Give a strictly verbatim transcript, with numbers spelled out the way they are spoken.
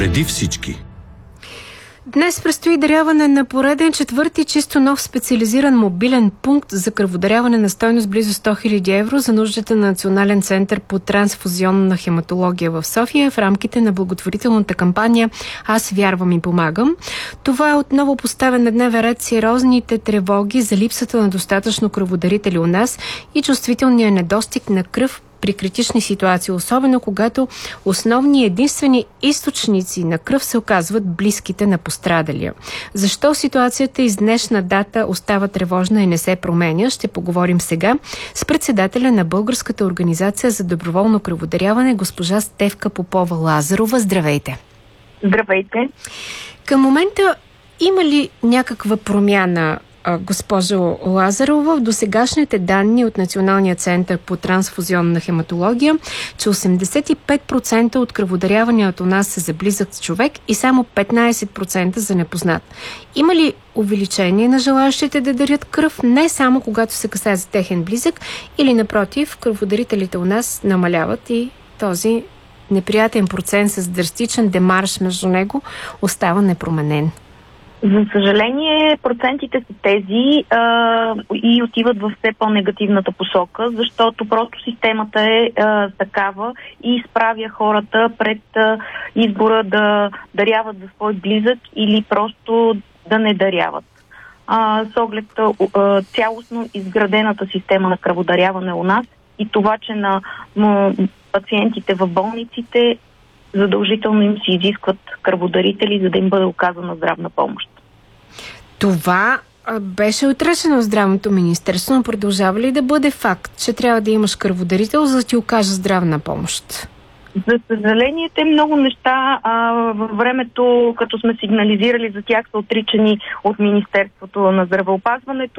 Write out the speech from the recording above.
Преди всички. Днес предстои даряване на пореден четвърти чисто нов специализиран мобилен пункт за кръводаряване на стойност близо сто хиляди евро за нуждата на Национален център по трансфузионна хематология в София в рамките на благотворителната кампания "Аз вярвам и помагам". Това е отново поставен на дневен ред сериозните тревоги за липсата на достатъчно кръводарители у нас и чувствителния недостиг на кръв при критични ситуации, особено когато основни и единствени източници на кръв се оказват близките на пострадалия. Защо ситуацията из днешна дата остава тревожна и не се променя, ще поговорим сега с председателя на Българската организация за доброволно кръводаряване, госпожа Стефка Попова-Лазарова. Здравейте! Здравейте! Към момента има ли някаква промяна, госпожо Лазарова, в досегашните данни от Националния център по трансфузионна хематология, че осемдесет и пет процента от кръводаряванията у нас са за близък човек и само петнайсет процента за непознат? Има ли увеличение на желаящите да дарят кръв, не само когато се касае за техен близък, или напротив, кръводарителите у нас намаляват и този неприятен процент с драстичен демарш между него остава непроменен? За съжаление, процентите са тези а, и отиват в все по-негативната посока, защото просто системата е а, такава и изправя хората пред а, избора да даряват за свой близък или просто да не даряват. А, с оглед а, цялостно изградената система на кръводаряване у нас и това, че на м, пациентите в болниците задължително им се изискват кръводарители, за да им бъде оказана здравна помощ. Това а, беше отречено в Здравното министерство, но продължава ли да бъде факт, че трябва да имаш кръводарител, за да ти окаже здравна помощ? За съжаление, те много неща а, във времето, като сме сигнализирали за тях, са отричани от Министерството на здравеопазването.